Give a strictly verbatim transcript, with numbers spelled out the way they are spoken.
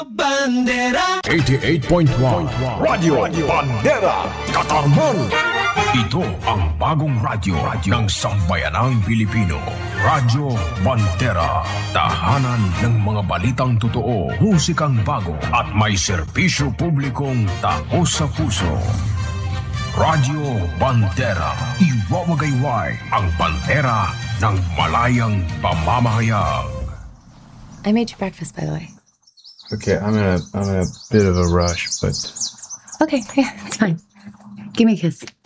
Bandera eighty-eight point one Radio Bandera Katarman. Ito ang bagong radyo ng sambayanang Pilipino. Radyo Bandera. Tahanan ng mga balitang totoo, musikang bago at may serbisyo publikong taos sa puso. Radyo Bandera. Iwawagayway ang bandera ng malayang pamamahayag. I made you breakfast, by the way. Okay, I'm in a I'm in a bit of a rush, but Okay, yeah, it's fine. Give me a kiss.